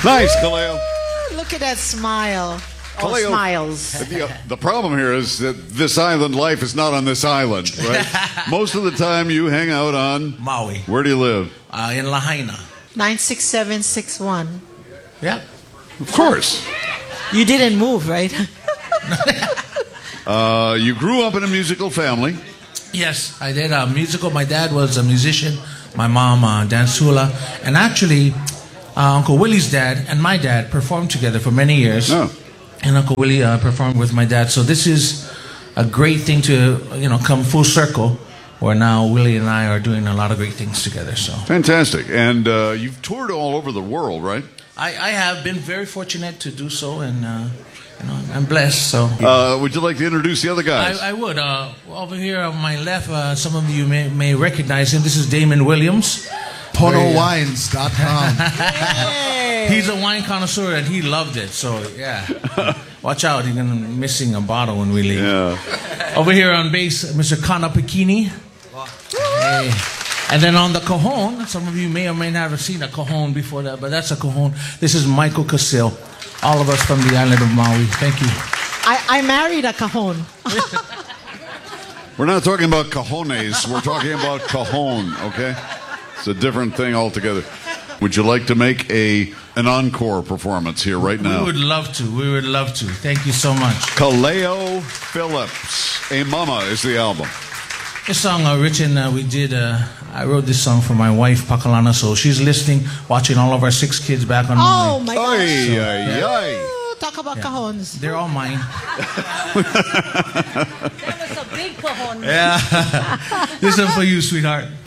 Nice, Kaleo. Look at that smile. All Kaleo, smiles. The problem here is that this island life is not on this island, right? Most of the time you hang out on Maui. Where do you live? In Lahaina. 96761. Yeah. Of course. You didn't move, right? You grew up in a musical family. Yes, I did a musical. My dad was a musician. My mom, Dansula. And actually, Uncle Willie's dad and my dad performed together for many years. Oh. And Uncle Willie performed with my dad. So this is a great thing to, come full circle, where now Willie and I are doing a lot of great things together. So Fantastic. And you've toured all over the world, right? I have been very fortunate to do so, and I'm blessed. So would you like to introduce the other guys? I would. Over here on my left, some of you may recognize him. This is Damon Williams. PotoWines.com. He's a wine connoisseur and he loved it. So, yeah. Watch out. He's going to be missing a bottle when we leave. Yeah. Over here on bass, Mr. Kana Pekini. Hey. And then on the cajon, some of you may or may not have seen a cajon before that, but that's a cajon. This is Michael Casil. All of us from the island of Maui. Thank you. I married a cajon. We're not talking about cajones. We're talking about cajon, okay? It's a different thing altogether. Would you like to make an encore performance here right now? We would love to. We would love to. Thank you so much. Kaleo Phillips. A Mama is the album. This song, we did, I wrote this song for my wife, Pakalana, so she's listening, watching all of our 6 kids back on Oh, Maui. my gosh. Ay, ay, ay. Ooh, talk about cajons. They're all mine. That was a big cajon. Yeah. This is for you, sweetheart.